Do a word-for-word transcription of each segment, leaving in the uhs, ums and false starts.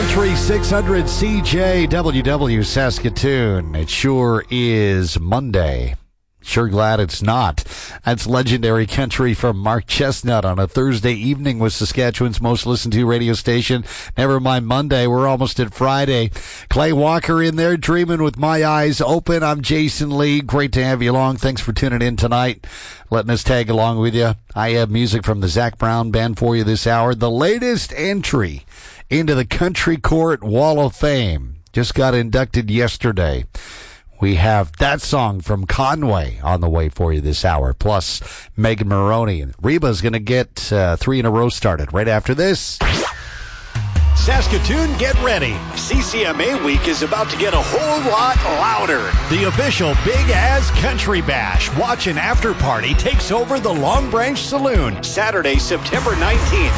Country six hundred C J W W Saskatoon. It sure is Monday. Sure glad it's not. That's legendary country from Mark Chestnut on a Thursday evening with Saskatchewan's most listened to radio station. Never mind Monday. We're almost at Friday. Clay Walker in there dreaming with my eyes open. I'm Jason Lee. Great to have you along. Thanks for tuning in tonight. Letting us tag along with you. I have music from the Zac Brown Band for you this hour. The latest entry into the Country Court Wall of Fame. Just got inducted yesterday. We have that song from Conway on the way for you this hour, plus Megan Maroney. Reba's going to get uh, three in a row started right after this. Saskatoon, get ready. C C M A Week is about to get a whole lot louder. The official Big As Country Bash Watch and After Party takes over the Long Branch Saloon Saturday, September nineteenth.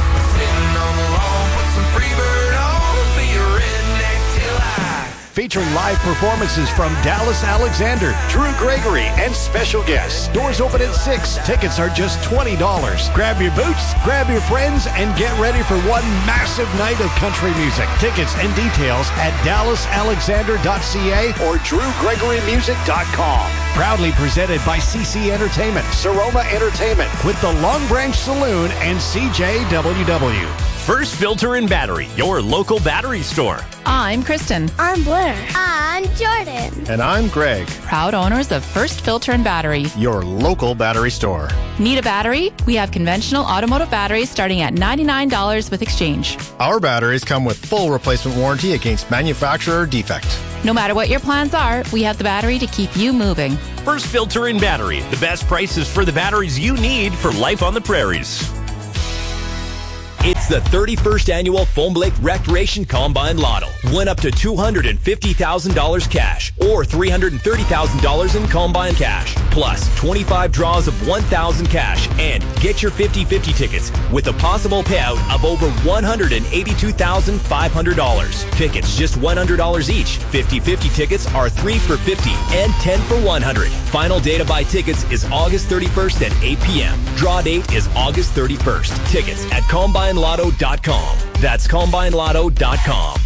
Featuring live performances from Dallas Alexander, Drew Gregory, and special guests. Doors open at six. Tickets are just twenty dollars. Grab your boots, grab your friends, and get ready for one massive night of country music. Tickets and details at dallas alexander dot c a or drew gregory music dot com. Proudly presented by C C Entertainment, Seroma Entertainment, with the Long Branch Saloon and C J W W. First Filter and Battery, your local battery store. I'm Kristen. I'm Blair. I'm Jordan. And I'm Greg. Proud owners of First Filter and Battery, your local battery store. Need a battery? We have conventional automotive batteries starting at ninety-nine dollars with exchange. Our batteries come with full replacement warranty against manufacturer defect. No matter what your plans are, we have the battery to keep you moving. First Filter and Battery, the best prices for the batteries you need for life on the prairies. It's the thirty-first annual Foam Lake Recreation Combine Lotto. Win up to two hundred fifty thousand dollars cash or three hundred thirty thousand dollars in combine cash. Plus twenty-five draws of one thousand dollars cash and get your fifty-fifty tickets with a possible payout of over one hundred eighty-two thousand five hundred dollars. Tickets just one hundred dollars each. fifty-fifty tickets are three for fifty and ten for one hundred. Final day to buy tickets is August thirty-first at eight p.m. Draw date is August thirty-first. Tickets at combine lotto dot com. That's combine lotto dot com.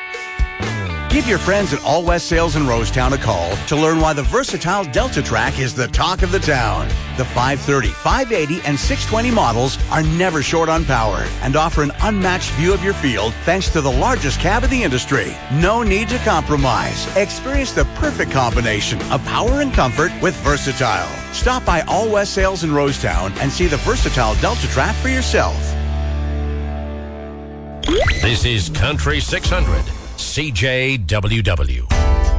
Give your friends at All West Sales in Rosetown a call to learn why the versatile Delta Track is the talk of the town. The five thirty, five eighty, and six twenty models are never short on power and offer an unmatched view of your field thanks to the largest cab in the industry. No need to compromise. Experience the perfect combination of power and comfort with Versatile. Stop by All West Sales in Rosetown and see the versatile Delta Track for yourself. This is Country six hundred C J W W.